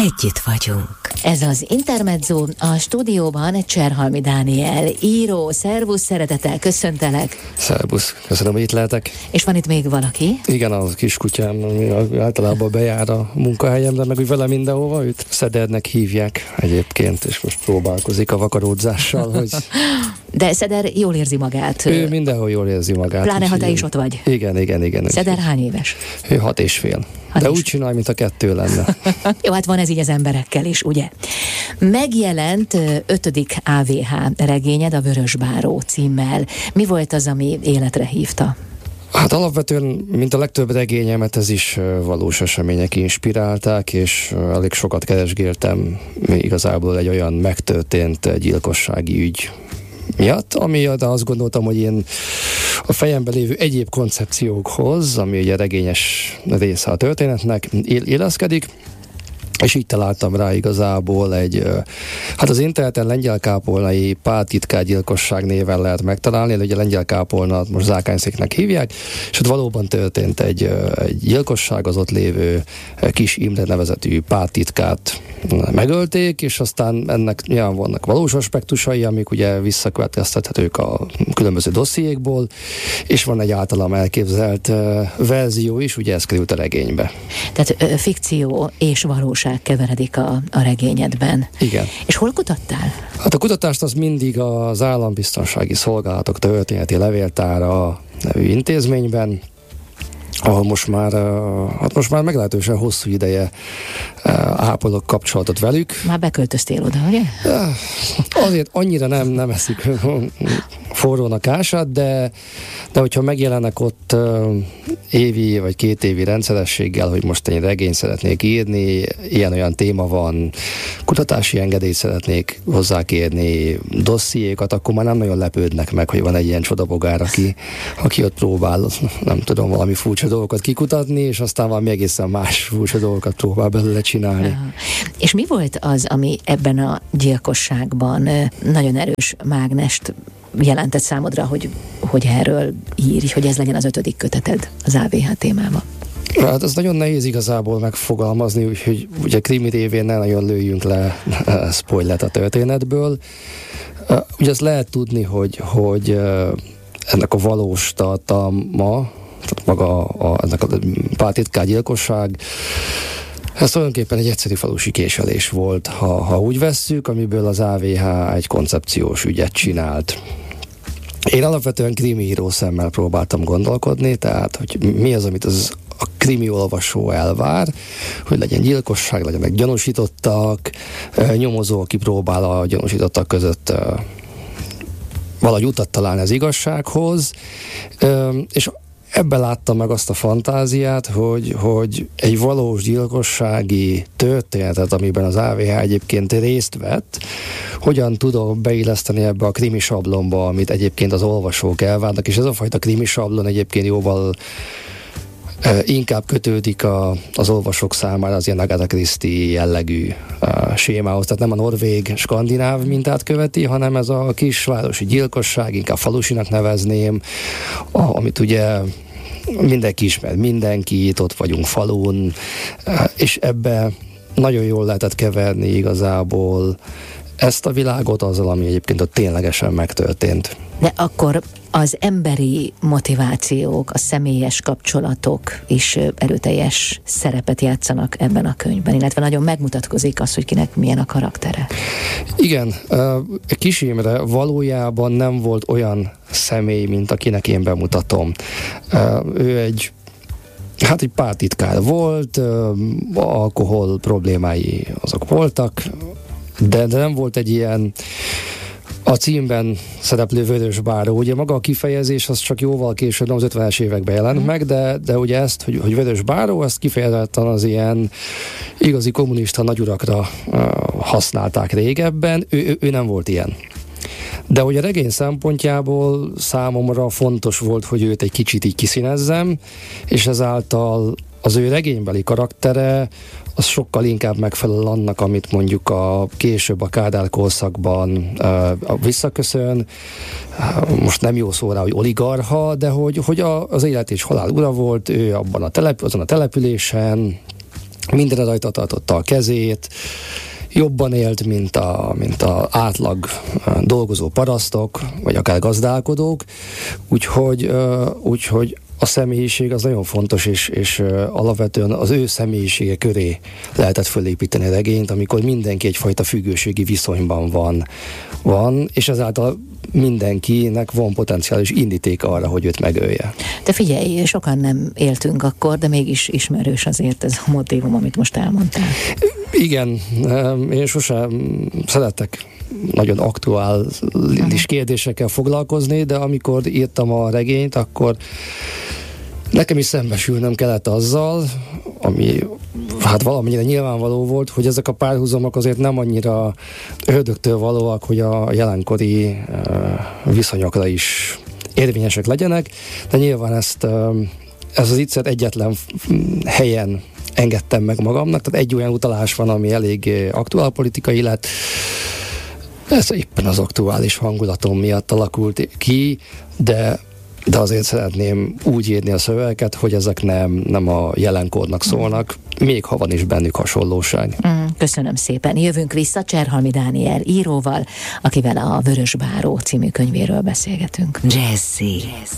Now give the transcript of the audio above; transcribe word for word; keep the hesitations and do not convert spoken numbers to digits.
Együtt vagyunk. Ez az Intermezzo, a stúdióban Cserhalmi Dániel, író. Szervusz, szeretettel köszöntelek. Szervusz, köszönöm, hogy itt lehetek. És van itt még valaki? Igen, a kiskutyám, ami általában bejár a munkahelyemre, meg úgy vele mindenhova, őt Szedernek hívják egyébként, és most próbálkozik a vakaródzással, hogy... De Szeder jól érzi magát. Ő mindenhol jól érzi magát. Pláne, ha te is ott vagy. Igen, igen, igen. Szeder hány éves? Ő hat és fél. Hat De és úgy csinálj, mint a kettő lenne. Jó, hát van ez így az emberekkel is, ugye? Megjelent ötödik á vé há regényed, a Vörösbáró címmel. Mi volt az, ami életre hívta? Hát alapvetően, mint a legtöbb regényemet, ez is valós események inspirálták, és elég sokat keresgéltem igazából egy olyan megtörtént gyilkossági ügy miatt, ami de azt gondoltam, hogy én a fejemben lévő egyéb koncepciókhoz, ami ugye regényes része a történetnek, éleszkedik, és így találtam rá igazából egy, hát az interneten lengyel kápolnai pártitkár gyilkosság néven lehet megtalálni, ugye lengyel kápolna most Zákányszéknek hívják, és ott valóban történt egy, egy gyilkosság, az ott lévő Kis Imre nevezetű pártitkárt megölték, és aztán ennek nyilván vannak valós aspektusai, amik ugye visszakövetkeztethetők a különböző dossziékból, és van egy általam elképzelt verzió is, ugye ez került a regénybe. Tehát ö, fikció és valóság keveredik a, a regényedben. Igen. És hol kutattál? Hát a kutatást az mindig az Állambiztonsági Szolgálatok Történeti Levéltára nevű intézményben, ahol most már, hát most már meglehetősen hosszú ideje ápolok kapcsolatot velük. Már beköltöztél oda, ugye? Azért annyira nem, nem eszik forrónak ását, de, de hogyha megjelennek ott évi vagy két évi rendszerességgel, hogy most egy regényt szeretnék írni, ilyen-olyan téma van, kutatási engedélyt szeretnék hozzá kérni, dossziékat, akkor már nem nagyon lepődnek meg, hogy van egy ilyen csodabogár, aki, aki ott próbál, nem tudom, valami furcsa dolgokat kikutatni, és aztán valami egészen más furcsa dolgokat próbál belőle csinálni. Aha. És mi volt az, ami ebben a gyilkosságban nagyon erős mágnest jelentett számodra, hogy, hogy erről írj, hogy ez legyen az ötödik köteted az á vé há témában? Hát ez nagyon nehéz igazából megfogalmazni, úgyhogy ugye krimi révén ne nagyon lőjünk le spoilert a történetből. Ugye ezt lehet tudni, hogy, hogy ennek a valós tartalma, tehát maga a, ennek a pártitkár gyilkosság, ez tulajdonképpen egy egyszerű falusi késelés volt, ha, ha úgy vesszük, amiből az á vé há egy koncepciós ügyet csinált. Én alapvetően krimiíró szemmel próbáltam gondolkodni, tehát, hogy mi az, amit az a krimi olvasó elvár, hogy legyen gyilkosság, legyenek gyanúsítottak, nyomozó, aki próbál a gyanúsítottak között valahogy utat találni az igazsághoz, és ebben láttam meg azt a fantáziát, hogy, hogy egy valós gyilkossági történetet, amiben az á vé há egyébként részt vett, hogyan tudom beilleszteni ebbe a krimi sablonba, amit egyébként az olvasók elvárnak, és ez a fajta krimi sablon egyébként jóval e, inkább kötődik a, az olvasók számára az ilyen Agatha Christie jellegű e, sémához, tehát nem a norvég, skandináv mintát követi, hanem ez a kisvárosi gyilkosság, inkább falusinak nevezném, a, amit ugye mindenki ismer mindenkit, ott vagyunk falun, és ebbe nagyon jól lehetett keverni igazából ezt a világot azzal, ami egyébként ott ténylegesen megtörtént. De akkor az emberi motivációk, a személyes kapcsolatok is erőteljes szerepet játszanak ebben a könyvben, illetve nagyon megmutatkozik az, hogy kinek milyen a karaktere. Igen, Kis Imre valójában nem volt olyan személy, mint akinek én bemutatom. Ő egy Hát egy pártitkár volt, alkohol problémái azok voltak, de, de nem volt egy ilyen a címben szereplő Vörösbáró. Ugye maga a kifejezés az csak jóval később, az ötvenes években jelent mm. meg, de, de ugye ezt, hogy, hogy Vörösbáró, ezt kifejezetten az ilyen igazi kommunista nagyurakra uh, használták régebben, ő, ő, ő nem volt ilyen. De hogy a regény szempontjából számomra fontos volt, hogy őt egy kicsit így kiszínezzem, és ezáltal az ő regénybeli karaktere az sokkal inkább megfelel annak, amit mondjuk a később a Kádár korszakban uh, visszaköszön. Uh, most nem jó szó rá, hogy oligarcha, de hogy, hogy a, az élet és halál ura volt, ő abban a telep, azon a településen, mindenre rajta tartotta a kezét, jobban élt, mint a, mint a átlag dolgozó parasztok, vagy akár gazdálkodók, úgyhogy, úgyhogy a személyiség az nagyon fontos, és, és alapvetően az ő személyisége köré lehetett fölépíteni a regényt, amikor mindenki egyfajta függőségi viszonyban van, van és ezáltal mindenkinek van potenciális indíték arra, hogy őt megölje. De figyelj, sokan nem éltünk akkor, de mégis ismerős azért ez a motívum, amit most elmondtál. Igen, én sosem szeretek nagyon aktuális kérdésekkel foglalkozni, de amikor írtam a regényt, akkor nekem is szembesülnöm kellett azzal, ami hát valamennyire nyilvánvaló volt, hogy ezek a párhuzamok azért nem annyira ördögtől valóak, hogy a jelenkori uh, viszonyokra is érvényesek legyenek, de nyilván ezt uh, ez az iccet egyetlen helyen engedtem meg magamnak, tehát egy olyan utalás van, ami elég aktuálpolitikai lett. Ez éppen az aktuális hangulatom miatt alakult ki, de de azért szeretném úgy írni a szövegeket, hogy ezek nem, nem a jelenkornak szólnak, még ha van is bennük hasonlóság. Mm, köszönöm szépen. Jövünk vissza Cserhalmi Dániel íróval, akivel a Vörös Báró című könyvéről beszélgetünk. Jazzy.